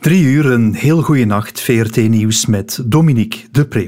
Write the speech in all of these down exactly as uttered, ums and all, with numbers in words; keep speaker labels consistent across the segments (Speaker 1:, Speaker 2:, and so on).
Speaker 1: Drie uur, een heel goede nacht. V R T-nieuws met Dominique de Preeuw.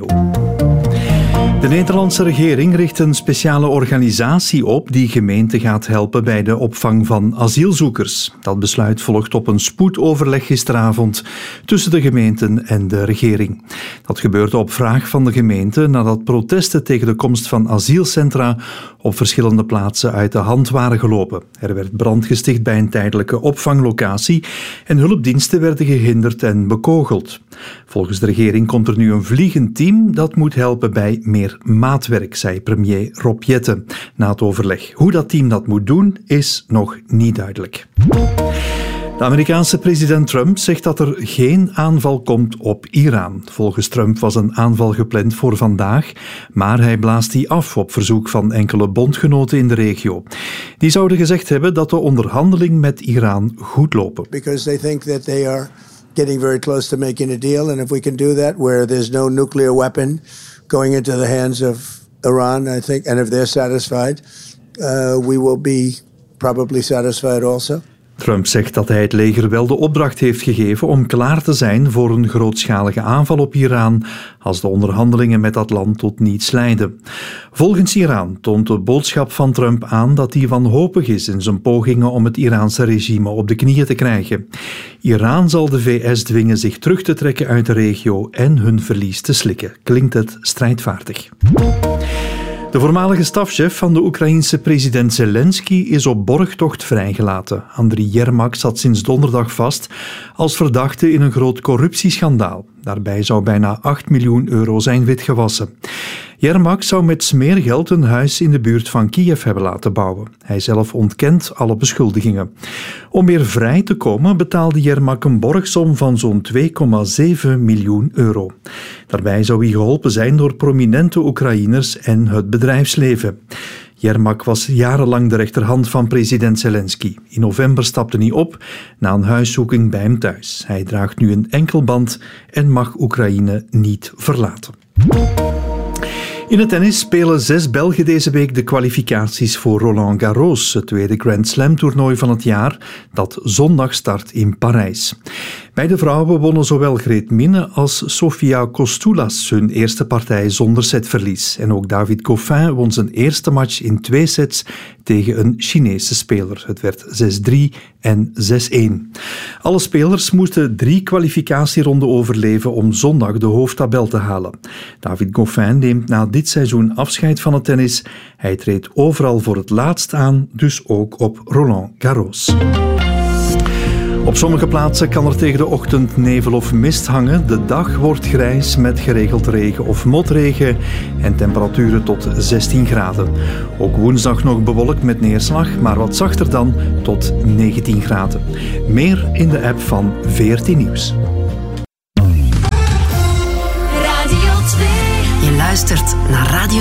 Speaker 1: De Nederlandse regering richt een speciale organisatie op die gemeenten gaat helpen bij de opvang van asielzoekers. Dat besluit volgt op een spoedoverleg gisteravond tussen de gemeenten en de regering. Dat gebeurde op vraag van de gemeente nadat protesten tegen de komst van asielcentra op verschillende plaatsen uit de hand waren gelopen. Er werd brand gesticht bij een tijdelijke opvanglocatie en hulpdiensten werden gehinderd en bekogeld. Volgens de regering komt er nu een vliegend team dat moet helpen bij meer maatwerk, zei premier Rob Jetten na het overleg. Hoe dat team dat moet doen, is nog niet duidelijk. De Amerikaanse president Trump zegt dat er geen aanval komt op Iran. Volgens Trump was een aanval gepland voor vandaag, maar hij blaast die af op verzoek van enkele bondgenoten in de regio. Die zouden gezegd hebben dat de onderhandelingen met Iran goed lopen.
Speaker 2: Because they think that they are getting very close to making a deal, and if we can do that where there's no nuclear weapon going into the hands of Iran, I think, and if they're satisfied, uh, we will be probably satisfied also.
Speaker 1: Trump zegt dat hij het leger wel de opdracht heeft gegeven om klaar te zijn voor een grootschalige aanval op Iran als de onderhandelingen met dat land tot niets leiden. Volgens Iran toont de boodschap van Trump aan dat hij wanhopig is in zijn pogingen om het Iraanse regime op de knieën te krijgen. Iran zal de V S dwingen zich terug te trekken uit de regio en hun verlies te slikken. Klinkt het strijdvaardig. De voormalige stafchef van de Oekraïense president Zelensky is op borgtocht vrijgelaten. Andriy Yermak zat sinds donderdag vast als verdachte in een groot corruptieschandaal. Daarbij zou bijna acht miljoen euro zijn witgewassen. Yermak zou met smeergeld een huis in de buurt van Kiev hebben laten bouwen. Hij zelf ontkent alle beschuldigingen. Om weer vrij te komen betaalde Yermak een borgsom van zo'n twee komma zeven miljoen euro. Daarbij zou hij geholpen zijn door prominente Oekraïners en het bedrijfsleven. Yermak was jarenlang de rechterhand van president Zelensky. In november stapte hij op na een huiszoeking bij hem thuis. Hij draagt nu een enkelband en mag Oekraïne niet verlaten. In het tennis spelen zes Belgen deze week de kwalificaties voor Roland Garros, het tweede Grand Slam-toernooi van het jaar, dat zondag start in Parijs. Bij de vrouwen wonnen zowel Greet Minne als Sofia Kostoulas hun eerste partij zonder setverlies. En ook David Goffin won zijn eerste match in twee sets tegen een Chinese speler. Het werd zes drie en zes een. Alle spelers moesten drie kwalificatieronden overleven om zondag de hoofdtabel te halen. David Goffin neemt na dit seizoen afscheid van het tennis. Hij treedt overal voor het laatst aan, dus ook op Roland Garros. Op sommige plaatsen kan er tegen de ochtend nevel of mist hangen. De dag wordt grijs met geregeld regen of motregen en temperaturen tot zestien graden. Ook woensdag nog bewolkt met neerslag, maar wat zachter dan tot negentien graden. Meer in de app van V R T Nieuws.
Speaker 3: Radio twee. Je luistert naar Radio